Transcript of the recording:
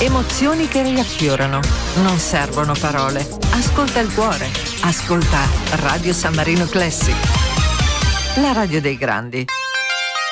Emozioni che riaffiorano. Non servono parole. Ascolta il cuore. Ascolta Radio San Marino Classic. La radio dei grandi.